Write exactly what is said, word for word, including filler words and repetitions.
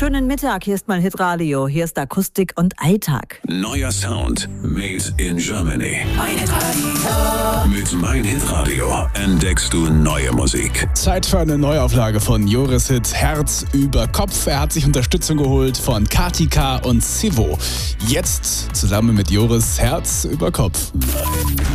schönen Mittag. Hier ist mein Hitradio. Hier ist Akustik und Alltag. Neuer Sound made in Germany. Mein Hitradio. Mit Mein Hitradio entdeckst du neue Musik. Zeit für eine Neuauflage von Joris Hit Herz über Kopf. Er hat sich Unterstützung geholt von Katika und Sivo. Jetzt zusammen mit Joris Herz über Kopf.